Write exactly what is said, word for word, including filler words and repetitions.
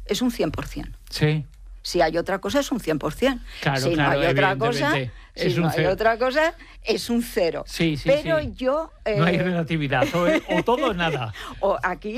es un cien por ciento. Sí. Si hay otra cosa, es un cien por ciento. Claro, si claro, no hay otra cosa, es si un no hay cero. otra cosa, es un cero. Sí, sí, Pero sí. yo... Eh, No hay relatividad, o, o todo o nada. o aquí